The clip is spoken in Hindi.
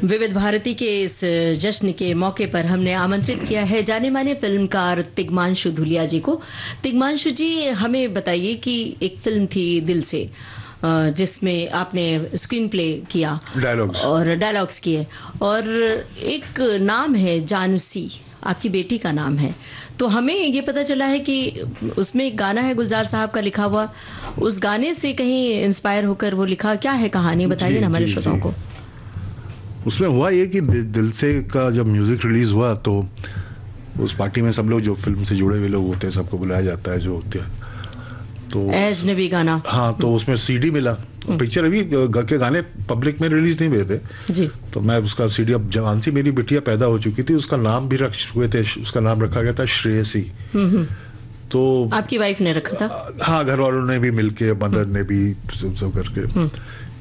विविध भारती के इस जश्न के मौके पर हमने आमंत्रित किया है जाने माने फिल्मकार तिग्मांशु धूलिया जी को। तिग्मांशु जी, हमें बताइए कि एक फिल्म थी दिल से, जिसमें आपने स्क्रीन प्ले किया, डायलॉग्स किए, और एक नाम है जानसी, आपकी बेटी का नाम है। तो हमें ये पता चला है कि उसमें एक गाना है गुलजार साहब का लिखा हुआ, उस गाने से कहीं इंस्पायर होकर वो लिखा, क्या है कहानी, बताइए ना हमारे श्रोताओं को। उसमें हुआ ये कि दिल से का जब म्यूजिक रिलीज हुआ तो उस पार्टी में सब लोग जो फिल्म से जुड़े हुए लोग होते हैं सबको बुलाया जाता है, जो होते हैं, तो अजनबी गाना, हाँ, तो उसमें सीडी मिला। पिक्चर अभी के गाने पब्लिक में रिलीज नहीं हुए थे जी, तो मैं उसका सीडी, अब जवानसी मेरी बिटिया पैदा हो चुकी थी, उसका नाम भी रख हुए थे, उसका नाम रखा गया था श्रेयसी। तो आपकी वाइफ ने रखा था? हाँ, घर वालों ने भी मिलके, मदर ने भी सब करके